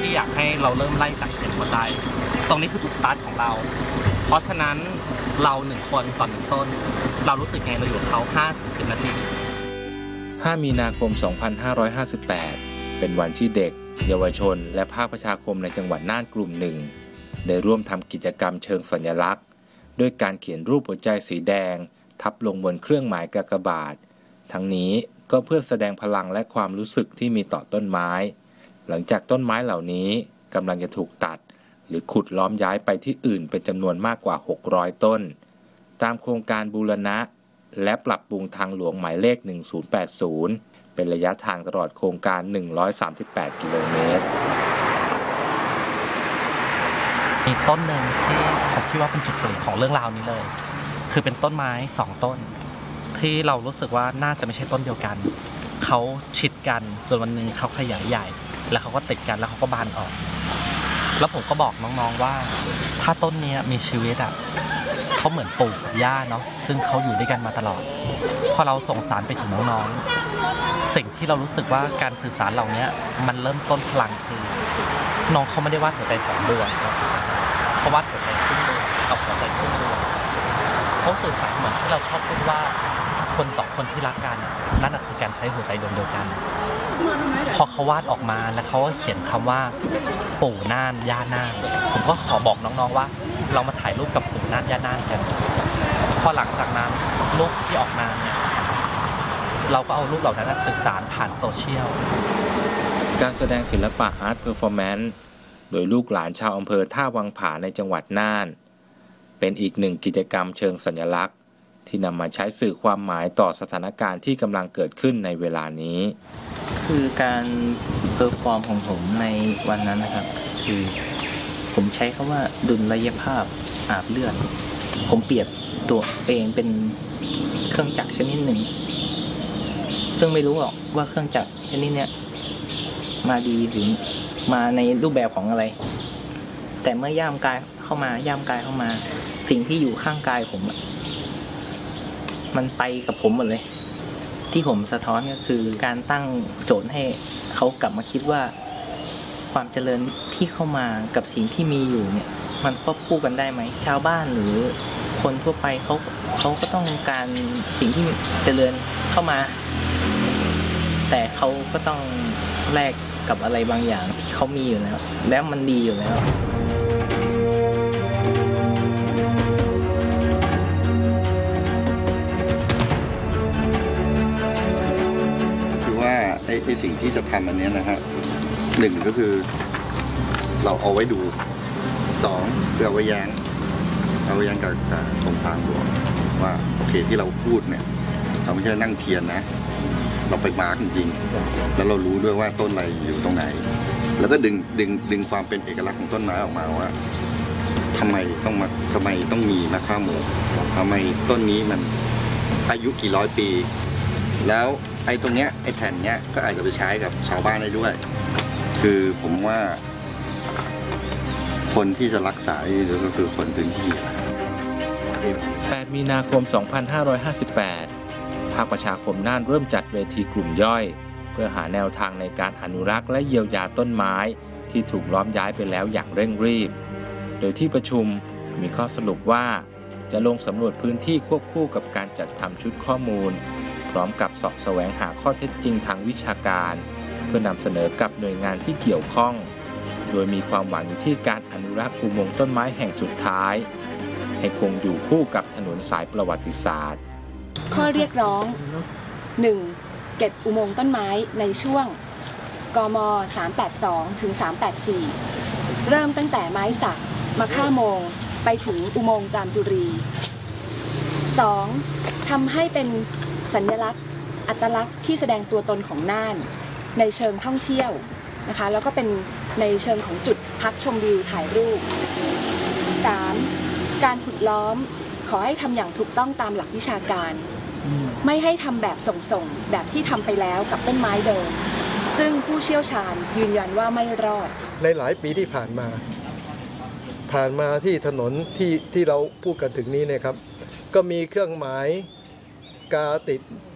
ที่อยากให้เราเริ่มไล่จากเสียงหัวใจตรงนี้คือจุดสตาร์ทของเราเพราะฉะนั้นเรา1 คนต่อ1 ต้นเรารู้สึกไงเราอยู่กับเขา50 นาที 5 มีนาคม 2558 เป็นวันที่เด็กเยาวชนและภาคประชาคมในจังหวัดน่านกลุ่มหนึ่งได้ร่วมทำกิจกรรมเชิงสัญลักษณ์ด้วยการเขียนรูปหัวใจสีแดงทับลงบนเครื่องหมายกากบาททั้งนี้ก็เพื่อแสดงพลังและความรู้สึกที่มีต่อต้นไม้หลังจากต้นไม้เหล่านี้กำลังจะถูกตัดหรือขุดล้อมย้ายไปที่อื่นเป็นจำนวนมากกว่า600 ต้นตามโครงการบูรณะและปรับปรุงทางหลวงหมายเลข 1080 เป็นระยะทางตลอดโครงการ138 กิโลเมตรมีต้นหนึ่งที่ผมคิดว่าเป็นจุดเปลี่ยนของเรื่องราวนี้เลยคือเป็นต้นไม้2 ต้นที่เรารู้สึกว่าน่าจะไม่ใช่ต้นเดียวกันเขาชิดกันจนวันหนึ่งเขาขยายใหญ่แล้วเขาก็ติดกันแล้วเขาก็บานออกแล้วผมก็บอกน้องๆว่าถ้าต้นนี้มีชีวิตเขาเหมือนปู่กับย่าเนาะซึ่งเขาอยู่ด้วยกันมาตลอดพอเราส่งสารไปถึงน้องๆสิ่งที่เรารู้สึกว่าการสื่อสารเหล่านี้มันเริ่มต้นพลังคือน้องเขาไม่ได้วาดหัวใจ2 ดวงเขาวาดหัวใจครึ่งดวงกับหัวใจครึ่งดวงเขาสื่อสารเหมือนที่เราชอบพูดว่าคน2 คนที่รักกันนั่นคือการใช้หัวใจดวงเดียวกันพอเขาวาดออกมาแล้วเขาก็เขียนคำว่าปู่น่านย่าน่านผมก็ขอบอกน้องๆว่าเรามาถ่ายรูปกับปู่น่านย่าน่านกันพอหลังจากนั้นรูปที่ออกมาเนี่ยเราก็เอารูปเหล่านั้นสื่อสารผ่านโซเชียลการแสดงศิลปะอาร์ตเพอร์ฟอร์แมนซ์โดยลูกหลานชาวอำเภอท่าวังผาในจังหวัดน่านเป็นอีกหนึ่งกิจกรรมเชิงสัญลักษณ์ที่นำมาใช้สื่อความหมายต่อสถานการณ์ที่กำลังเกิดขึ้นในเวลานี้คือการเพอร์ฟอร์มของผมในวันนั้นนะครับคือผมใช้คำว่าดุลยภาพอาบเลือดผมเปรียบตัวเองเป็นเครื่องจักรชนิดหนึ่งซึ่งไม่รู้หรอกว่าเครื่องจักรชนิดเนี้ยมาดีหรือมาในรูปแบบของอะไรแต่เมื่อย่ามกายเข้ามาสิ่งที่อยู่ข้างกายผมมันไปกับผมหมดเลยที่ผมสะท้อนก็คือการตั้งโจทย์ให้เขากลับมาคิดว่าความเจริญที่เข้ามากับสิ่งที่มีอยู่เนี่ยมันควบคู่กันได้ไหมชาวบ้านหรือคนทั่วไปเขาก็ต้องการสิ่งที่เจริญเข้ามาแต่เขาก็ต้องแลกกับอะไรบางอย่างที่เขามีอยู่แล้วมันดีอยู่แล้วไอ้สิ่งที่จะทำอันนี้นะฮะ1ก็คือเราเอาไว้ดู2คือเอาไว้แย้งกับตรงทางหลวงว่าโอเคที่เราพูดเนี่ยเราไม่ใช่นั่งเทียนนะเราไปมาร์กจริงๆแล้วเรารู้ด้วยว่าต้นอะไรอยู่ตรงไหนแล้วก็ดึงความเป็นเอกลักษณ์ของต้นไม้ออกมาว่าทำไมต้องมีมะค่าโมงทำไมต้นนี้มันอายุกี่ร้อยปีแล้วไอ้ตรงเนี้ยไอ้แผ่นเนี้ยก็อาจจะไปใช้กับชาวบ้านได้ด้วยคือผมว่าคนที่จะรักษาก็คือคนพื้นที่ 8 มีนาคม 2558 ภาคประชาคมน่านเริ่มจัดเวทีกลุ่มย่อยเพื่อหาแนวทางในการอนุรักษ์และเยียวยาต้นไม้ที่ถูกล้อมย้ายไปแล้วอย่างเร่งรีบโดยที่ประชุมมีข้อสรุปว่าจะลงสำรวจพื้นที่ควบคู่กับการจัดทำชุดข้อมูลพร้อมกับเสาะแสวงหาข้อเท็จจริงทางวิชาการเพื่อนำเสนอกับหน่วยงานที่เกี่ยวข้องโดยมีความหวังอยู่ที่การอนุรักษ์อุโมงค์ต้นไม้แห่งสุดท้ายให้คงอยู่คู่กับถนนสายประวัติศาสตร์ข้อเรียกร้อง 1. เก็บอุโมงค์ต้นไม้ในช่วงกม382ถึง384เริ่มตั้งแต่ไม้สักมะค่าโมงไปถึงอุโมงค์จามจุรี 2. ทำให้เป็นสัญลักษณ์อัตลักษณ์ที่แสดงตัวตนของน่านในเชิงท่องเที่ยวนะคะแล้วก็เป็นในเชิงของจุดพักชมวิวถ่ายรูป 3. การขุดล้อมขอให้ทำอย่างถูกต้องตามหลักวิชาการไม่ให้ทำแบบส่งๆแบบที่ทำไปแล้วกับต้นไม้เดิมซึ่งผู้เชี่ยวชาญยืนยันว่าไม่รอดในหลายปีที่ผ่านมาที่ถนนที่เราพูดกันถึงนี้เนี่ยครับก็มีเครื่องหมายกาติด